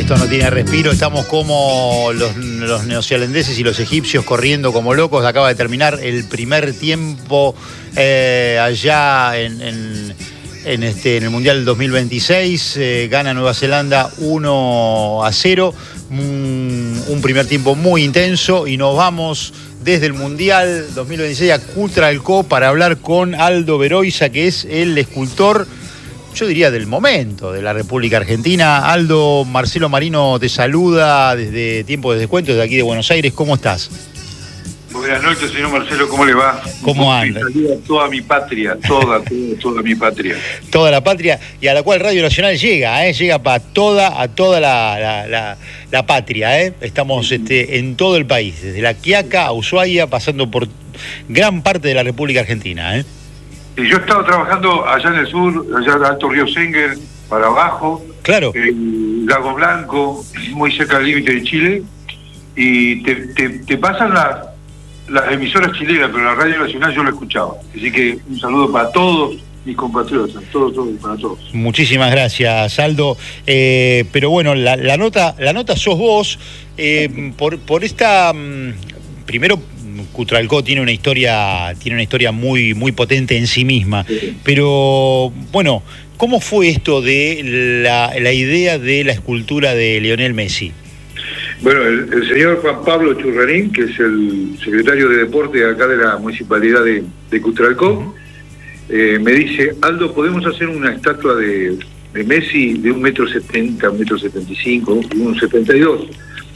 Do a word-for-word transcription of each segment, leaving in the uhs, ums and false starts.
Esto no tiene respiro, estamos como los, los neozelandeses y los egipcios corriendo como locos. Acaba de terminar el primer tiempo eh, allá en, en, en, este, en el Mundial dos mil veintiséis. Eh, gana Nueva Zelanda uno a cero. Un, un primer tiempo muy intenso y nos vamos desde el Mundial dos mil veintiséis a Cutralcó para hablar con Aldo Beroiza, que es el escultor, yo diría, del momento de la República Argentina. Aldo, Marcelo Marino te saluda desde Tiempo de Descuento, desde aquí de Buenos Aires. ¿Cómo estás? Buenas noches, señor Marcelo, ¿cómo le va? ¿Cómo anda? Saluda a toda mi patria, toda, toda, toda mi patria. Toda la patria, y a la cual Radio Nacional llega, ¿eh? Llega para toda, a toda la, la, la, la patria, ¿eh? Estamos este, en todo el país, desde La Quiaca a Ushuaia, pasando por gran parte de la República Argentina, ¿eh? Y yo he estado trabajando allá en el sur, allá en Alto Río Senguer, para abajo. Claro. En Lago Blanco, muy cerca del límite de Chile, y te, te, te pasan las... las emisoras chilenas, pero la Radio Nacional yo lo escuchaba. Así que un saludo para todos mis compatriotas, todos, todos, para todos. Muchísimas gracias, Aldo. Eh, pero bueno, la, la nota la nota sos vos. Eh, por, por esta... Primero, Cutralcó tiene una historia tiene una historia muy, muy potente en sí misma. Sí. Pero, bueno, ¿cómo fue esto de la, la idea de la escultura de Lionel Messi? Bueno, el, el señor Juan Pablo Churrarín, que es el secretario de Deporte acá de la Municipalidad de, de Cutralcó, uh-huh. eh, me dice: Aldo, ¿podemos hacer una estatua de, de Messi de un metro setenta, un metro setenta y cinco, un setenta y dos?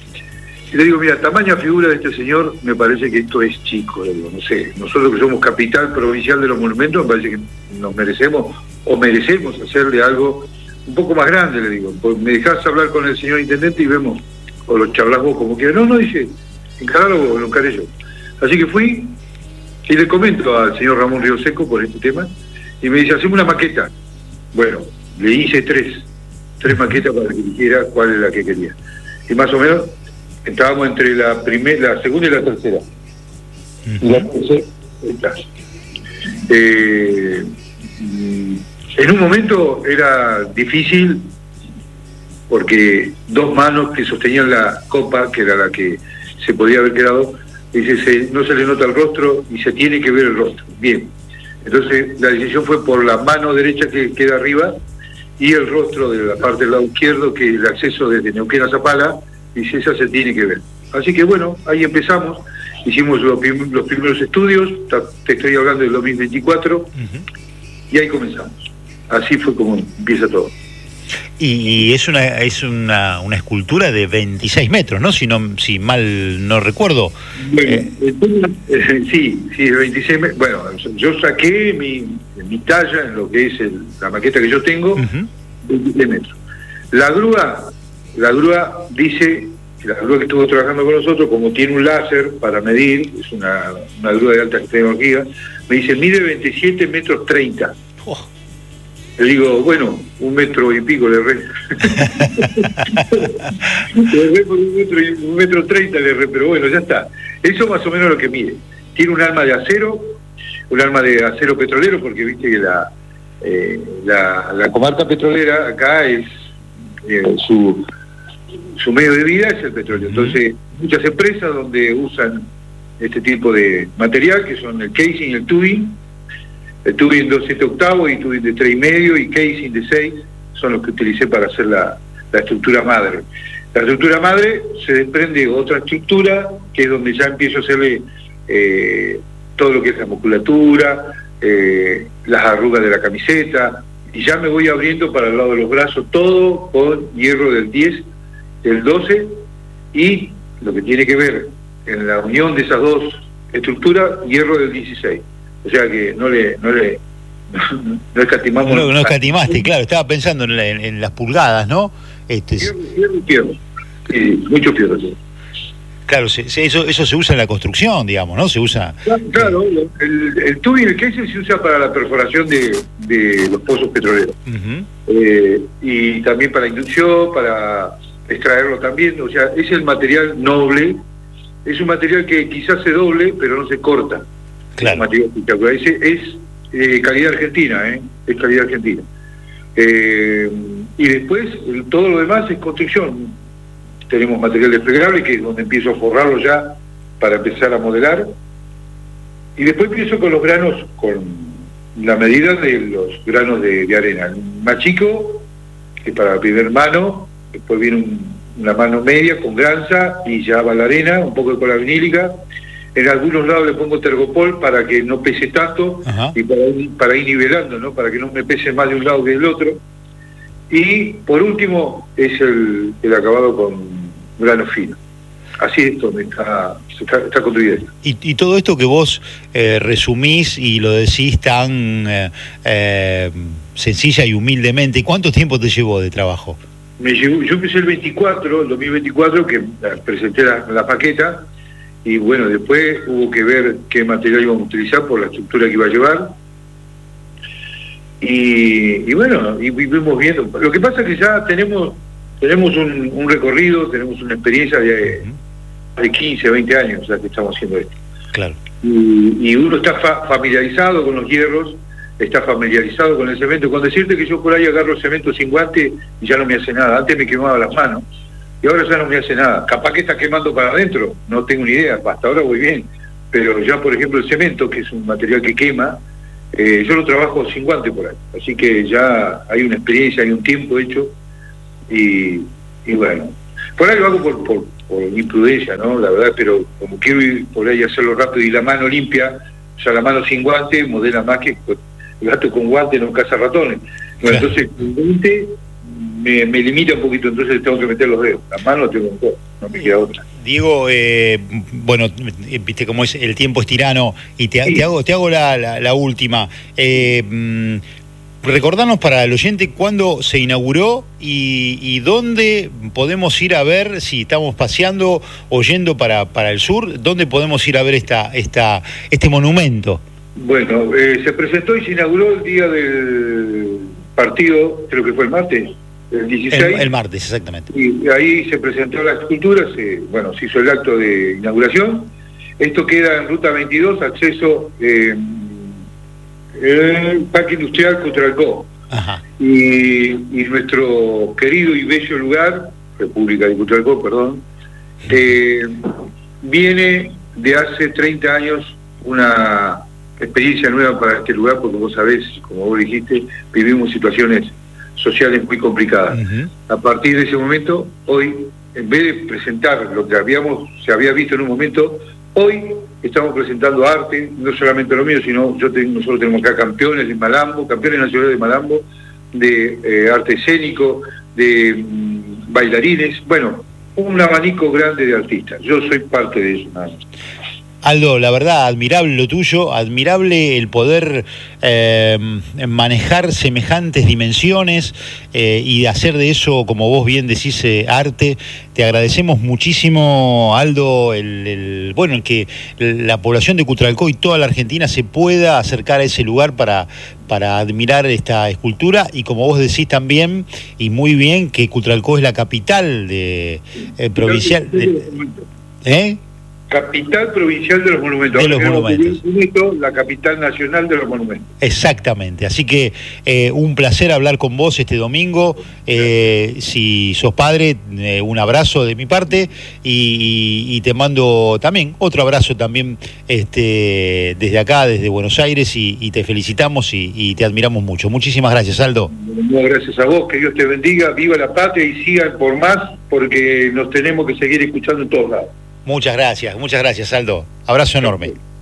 Y le digo: mira, tamaña figura de este señor, me parece que esto es chico. Le digo, no sé, nosotros que somos capital provincial de los monumentos, me parece que nos merecemos, o merecemos hacerle algo un poco más grande, le digo. Pues me dejás hablar con el señor intendente y vemos, o lo charlas vos como quieras. No, no, dice, encaralo vos, lo encaré yo. Así que fui y le comento al señor Ramón Río Seco por este tema, y me dice: hacemos una maqueta. Bueno, le hice tres, tres maquetas para que dijera cuál es la que quería. Y más o menos estábamos entre la primera, la segunda y la tercera. Uh-huh. Y la tercera, está. Eh, en un momento era difícil, porque dos manos que sostenían la copa, que era la que se podía haber quedado, dice, se, no se le nota el rostro y se tiene que ver el rostro. Bien, entonces la decisión fue por la mano derecha que queda arriba y el rostro de la parte del lado izquierdo, que el acceso desde Neuquén a Zapala, dice, esa se tiene que ver. Así que bueno, ahí empezamos, hicimos los, prim los primeros estudios, te estoy hablando del dos mil veinticuatro, uh-huh. Y ahí comenzamos. Así fue como empieza todo. Y, y es una es una, una escultura de veintiséis metros, ¿no? Si no si mal no recuerdo. Bueno, eh, eh, sí, sí, veintiséis metros. Bueno, yo saqué mi, mi talla en lo que es el, la maqueta que yo tengo, uh-huh. veintiséis metros. La grúa, la grúa dice, la grúa que estuvo trabajando con nosotros, como tiene un láser para medir, es una, una grúa de alta tecnología, me dice, mide veintisiete metros treinta. Oh. Le digo, bueno, un metro y pico le erré. Le erré por un metro, y, un metro treinta le erré, pero bueno, ya está. Eso más o menos lo que mide. Tiene un arma de acero, un arma de acero petrolero, porque viste que la, eh, la, la comarca petrolera acá es eh, su, su medio de vida es el petróleo. Entonces, muchas empresas donde usan este tipo de material, que son el casing y el tubing, el tubing de siete octavos y tubing de tres y medio y casing de seis son los que utilicé para hacer la, la estructura madre. La estructura madre se desprende otra estructura, que es donde ya empiezo a hacerle eh, todo lo que es la musculatura, eh, las arrugas de la camiseta, y ya me voy abriendo para el lado de los brazos, todo con hierro del diez, del doce, y lo que tiene que ver en la unión de esas dos estructuras, hierro del dieciséis. O sea que no le no le no, no escatimamos. No, no escatimaste, claro, estaba pensando en, la, en, en las pulgadas, ¿no? Este, fierro, fierro, fierro. Sí, mucho fierro, sí. Claro, se, se, eso eso se usa en la construcción, digamos, ¿no? Se usa... Claro, claro, el, el tubing, el casing se usa para la perforación de, de los pozos petroleros. Uh-huh. eh, y también para inducción, para extraerlo también. O sea, es el material noble, es un material que quizás se doble, pero no se corta. Claro. Material espectacular. Ese es eh, calidad argentina, ¿eh? Es calidad argentina. Eh, y después, el, todo lo demás es construcción. tenemos material desplegable, que es donde empiezo a forrarlo ya para empezar a modelar. Y después empiezo con los granos, con la medida de los granos de, de arena. El más chico, que es para la primera mano, después viene un, una mano media con granza y ya va la arena, un poco de cola vinílica. En algunos lados le pongo tergopol para que no pese tanto. Ajá. Y para ir, para ir nivelando, ¿no? Para que no me pese más de un lado que del otro. Y por último es el, el acabado con grano fino. Así es donde está, está, está construido esto. Y, y todo esto que vos eh, resumís y lo decís tan eh, eh, sencilla y humildemente, ¿cuánto tiempo te llevó de trabajo? Me llevó, yo empecé el veinticuatro, el dos mil veinticuatro, que presenté la, la paqueta, y bueno, después hubo que ver qué material íbamos a utilizar por la estructura que iba a llevar. Y, y bueno, y vivimos viendo. Lo que pasa es que ya tenemos tenemos un, un recorrido, tenemos una experiencia de, de quince, veinte años ya que estamos haciendo esto. Claro. Y, y uno está fa familiarizado con los hierros, está familiarizado con el cemento. Con decirte que yo por ahí agarro cemento sin guante y ya no me hace nada. Antes me quemaba las manos y ahora ya no me hace nada. Capaz que está quemando para adentro, no tengo ni idea, hasta ahora voy bien. Pero ya, por ejemplo, el cemento, que es un material que quema, Eh, yo lo trabajo sin guante por ahí, así que ya hay una experiencia, hay un tiempo hecho, y, y bueno, por ahí lo hago por, por, por imprudencia, ¿no? La verdad, pero como quiero ir por ahí a hacerlo rápido y la mano limpia, o sea, la mano sin guante modela más que el gato con guante no caza ratones. Bueno, claro. Entonces, el guante me, me limita un poquito, entonces tengo que meter los dedos, la mano tengo que meter, no me queda otra. Diego, eh, bueno, viste cómo es, el tiempo es tirano, y te, sí. te hago, te hago la, la, la última. Eh, mm, recordanos para el oyente cuándo se inauguró y, y dónde podemos ir a ver, si estamos paseando o yendo para, para el sur, dónde podemos ir a ver esta, esta, este monumento. Bueno, eh, se presentó y se inauguró el día del partido, creo que fue el martes. El dieciséis. El, el martes, exactamente. Y ahí se presentó la escultura, se, bueno, se hizo el acto de inauguración. Esto queda en Ruta veintidós, acceso eh, el Parque Industrial Cutralcó. Ajá. Y, y nuestro querido y bello lugar, República de Cutralcó, perdón, eh, viene de hace treinta años una experiencia nueva para este lugar, porque vos sabés, como vos dijiste, vivimos situaciones sociales muy complicadas. Uh-huh. A partir de ese momento, hoy, en vez de presentar lo que habíamos se había visto en un momento, hoy estamos presentando arte, no solamente lo mío, sino yo te, nosotros tenemos acá campeones de malambo, campeones nacionales de malambo, de eh, arte escénico, de mm, bailarines, bueno, un abanico grande de artistas. Yo soy parte de eso, nada más. Aldo, la verdad, admirable lo tuyo, admirable el poder eh, manejar semejantes dimensiones eh, y hacer de eso, como vos bien decís, eh, arte. Te agradecemos muchísimo, Aldo, el, el bueno, el que la población de Cutralcó y toda la Argentina se pueda acercar a ese lugar para, para admirar esta escultura, y como vos decís también, y muy bien, que Cutralcó es la capital de eh, provincial. De, ¿eh? Capital provincial de los monumentos. De los monumentos. La capital nacional de los monumentos. Exactamente. Así que eh, un placer hablar con vos este domingo. Eh, si sos padre, eh, un abrazo de mi parte, y, y, y te mando también otro abrazo también este, desde acá, desde Buenos Aires, y, y te felicitamos y, y te admiramos mucho. Muchísimas gracias, Aldo. No, gracias a vos, que Dios te bendiga, viva la patria y sigan por más, porque nos tenemos que seguir escuchando en todos lados. Muchas gracias, muchas gracias, Aldo. Abrazo enorme.